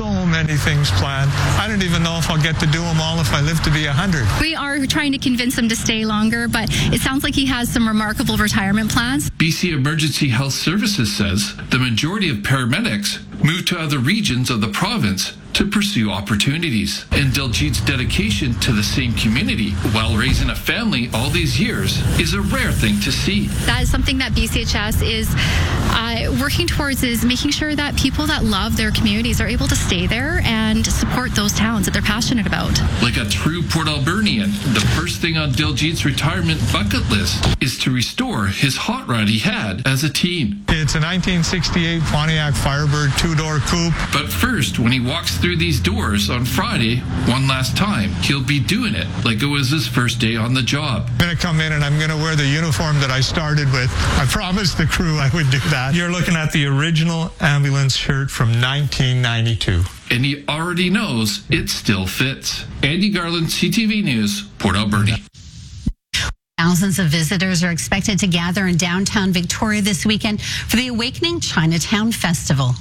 so many things planned. I don't even know if I'll get to do them all if I live to be 100. We are trying to convince him to stay longer, but it sounds like he has some remarkable retirement plans. BC Emergency Health Services says the majority of paramedics moved to other regions of the province to pursue opportunities. And Daljeet's dedication to the same community while raising a family all these years is a rare thing to see. That is something that BCHS is working towards, is making sure that people that love their communities are able to stay there and support those towns that they're passionate about. Like a true Port Albernian, the first thing on Daljeet's retirement bucket list is to restore his hot rod he had as a teen. It's a 1968 Pontiac Firebird two-door coupe. But first, when he walks through these doors on Friday, one last time, he'll be doing it like it was his first day on the job. I'm going to come in and I'm going to wear the uniform that I started with. I promised the crew I would do that. You're looking at the original ambulance shirt from 1992. And he already knows it still fits. Andy Garland, CTV News, Port Alberni. Thousands of visitors are expected to gather in downtown Victoria this weekend for the Awakening Chinatown Festival.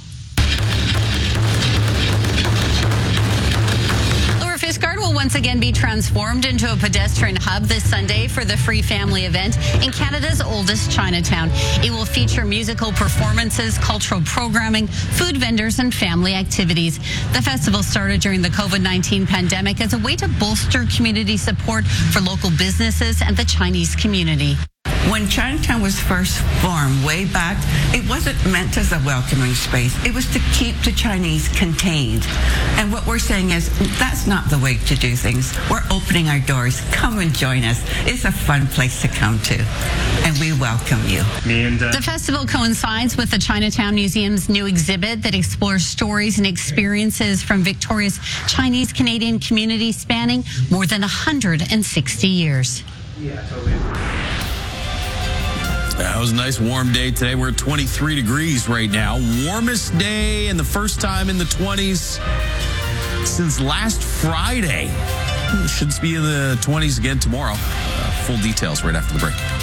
Fishguard will once again be transformed into a pedestrian hub this Sunday for the Free Family event in Canada's oldest Chinatown. It will feature musical performances, cultural programming, food vendors, and family activities. The festival started during the COVID-19 pandemic as a way to bolster community support for local businesses and the Chinese community. When Chinatown was first formed way back, it wasn't meant as a welcoming space. It was to keep the Chinese contained. And what we're saying is that's not the way to do things. We're opening our doors. Come and join us. It's a fun place to come to. And we welcome you. The festival coincides with the Chinatown Museum's new exhibit that explores stories and experiences from Victoria's Chinese-Canadian community spanning more than 160 years. Yeah, totally. It was a nice warm day today. We're at 23 degrees right now. Warmest day and the first time in the 20s since last Friday. Should be in the 20s again tomorrow. Full details right after the break.